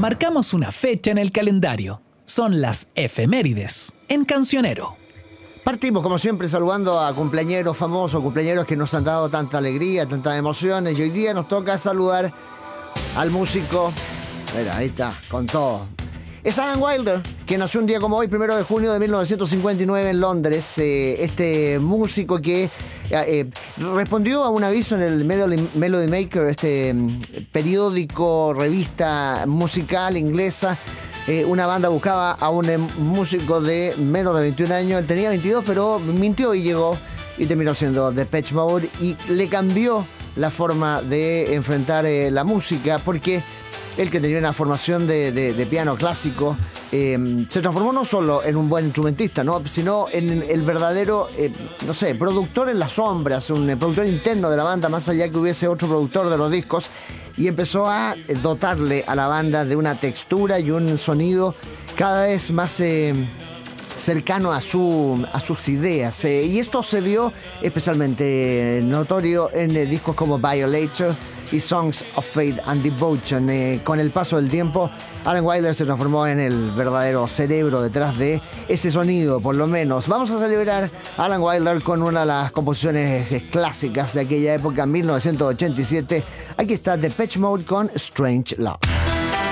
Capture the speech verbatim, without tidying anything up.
marcamos una fecha en el calendario. Son las efemérides en Cancionero. Partimos, como siempre, saludando a cumpleañeros famosos, cumpleañeros que nos han dado tanta alegría, tantas emociones. Y hoy día nos toca saludar al músico. Mira, ahí está, con todo. Es Alan Wilder, que nació un día como hoy, primero de junio de mil novecientos cincuenta y nueve en Londres. Eh, este músico que eh, respondió a un aviso en el Melody, Melody Maker, este periódico, revista musical inglesa. Eh, una banda buscaba a un eh, músico de menos de veintiún años. Él tenía veintidós, pero mintió y llegó y terminó siendo Depeche Mode. Y le cambió la forma de enfrentar eh, la música, porque él, que tenía una formación de, de, de piano clásico, eh, se transformó no solo en un buen instrumentista, ¿no?, sino en el verdadero, eh, no sé, productor en las sombras, un eh, productor interno de la banda, más allá que hubiese otro productor de los discos, y empezó a dotarle a la banda de una textura y un sonido cada vez más eh, cercano a, su, a sus ideas. Eh, y esto se vio especialmente notorio en eh, discos como Violator y Songs of Faith and Devotion. Eh, con el paso del tiempo, Alan Wilder se transformó en el verdadero cerebro detrás de ese sonido, por lo menos. Vamos a celebrar a Alan Wilder con una de las composiciones clásicas de aquella época, mil novecientos ochenta y siete. Aquí está Depeche Mode con Strange Love.